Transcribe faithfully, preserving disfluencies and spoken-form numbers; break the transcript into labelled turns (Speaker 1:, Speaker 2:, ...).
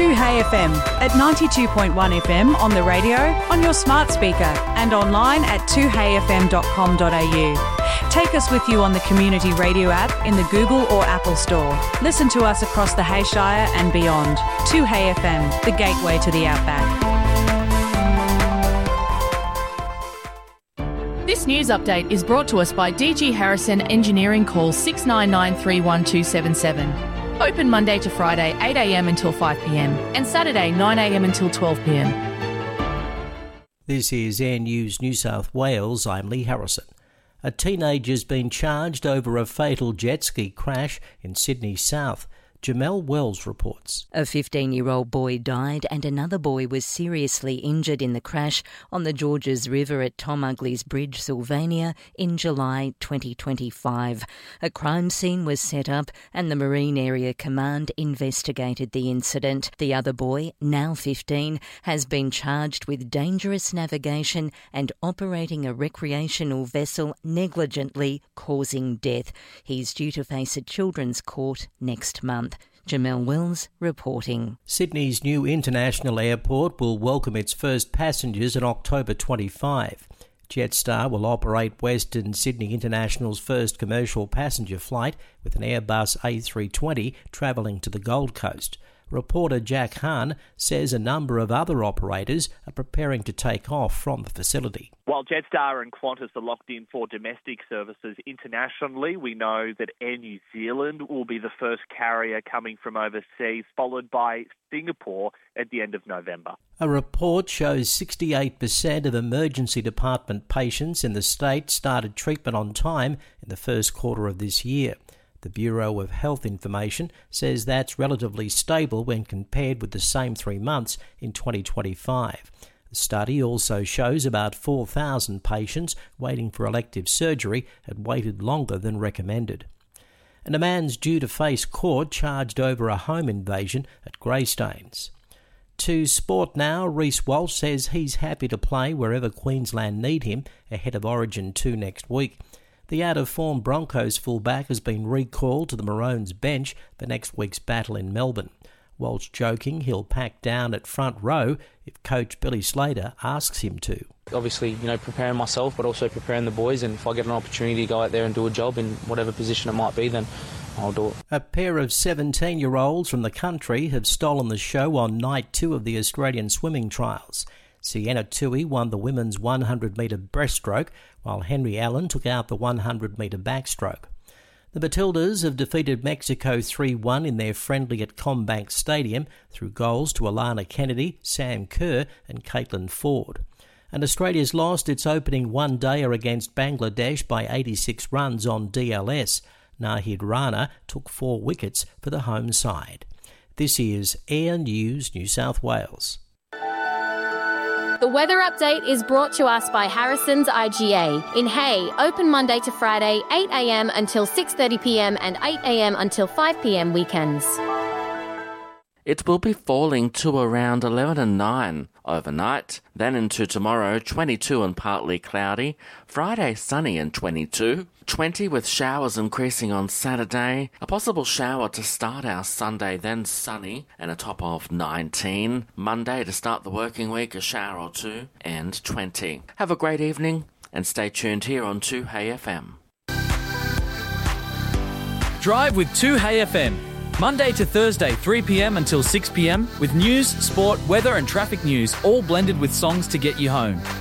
Speaker 1: two Hey F M at ninety-two point one F M on the radio, on your smart speaker and online at two hey f m dot com dot a u. Take us with you on the Community Radio app in the Google or Apple Store. Listen to us across the Hayshire and beyond. two Hey F M, the gateway to the outback.
Speaker 2: This news update is brought to us by D G Harrison Engineering. Call six nine nine, three one two seven seven. Open Monday to Friday, eight a m until five p m and Saturday, nine a m until twelve p m.
Speaker 3: This is Air News New South Wales. I'm Lee Harrison. A teenager's been charged over a fatal jet ski crash in Sydney South. Jamelle Wells reports.
Speaker 4: A fifteen-year-old boy died and another boy was seriously injured in the crash on the Georges River at Tom Ugley's Bridge, Sylvania, in July twenty twenty-five. A crime scene was set up and the Marine Area Command investigated the incident. The other boy, now fifteen, has been charged with dangerous navigation and operating a recreational vessel negligently causing death. He's due to face a children's court next month. Jamelle Wells reporting.
Speaker 3: Sydney's new international airport will welcome its first passengers in October twenty-five. Jetstar will operate Western Sydney International's first commercial passenger flight with an Airbus A three twenty travelling to the Gold Coast. Reporter Jack Hahn says a number of other operators are preparing to take off from the facility.
Speaker 5: While Jetstar and Qantas are locked in for domestic services internationally, we know that Air New Zealand will be the first carrier coming from overseas, followed by Singapore at the end of November.
Speaker 3: A report shows sixty-eight percent of emergency department patients in the state started treatment on time in the first quarter of this year. The Bureau of Health Information says that's relatively stable when compared with the same three months in twenty twenty-five. The study also shows about four thousand patients waiting for elective surgery had waited longer than recommended. And a man's due to face court charged over a home invasion at Greystanes. To sport now, Reece Walsh says he's happy to play wherever Queensland need him ahead of Origin two next week. The out-of-form Broncos fullback has been recalled to the Maroons bench for next week's battle in Melbourne. Walsh joking he'll pack down at front row if coach Billy Slater asks him to.
Speaker 6: Obviously, you know, preparing myself but also preparing the boys, and if I get an opportunity to go out there and do a job in whatever position it might be, then I'll do it. A
Speaker 3: pair of seventeen-year-olds from the country have stolen the show on night two of the Australian swimming trials. Sienna Tui won the women's one hundred metre breaststroke, while Henry Allen took out the one hundred metre backstroke. The Matildas have defeated Mexico three one in their friendly at Combank Stadium through goals to Alana Kennedy, Sam Kerr and Caitlin Ford. And Australia's lost its opening one-dayer against Bangladesh by eighty-six runs on D L S. Nahid Rana took four wickets for the home side. This is Air News New South Wales.
Speaker 7: The weather update is brought to us by Harrison's I G A. In Hay, open Monday to Friday, eight a m until six thirty p m and eight a m until five p m weekends.
Speaker 8: It will be falling to around eleven and nine overnight. Then into tomorrow, twenty-two and partly cloudy. Friday, sunny and twenty-two. twenty with showers increasing on Saturday. A possible shower to start our Sunday, then sunny and a top of nineteen. Monday to start the working week, a shower or two and twenty. Have a great evening and stay tuned here on two Hey F M.
Speaker 9: Drive with two Hey F M. Monday to Thursday, three p m until six p m with news, sport, weather and traffic news, all blended with songs to get you home.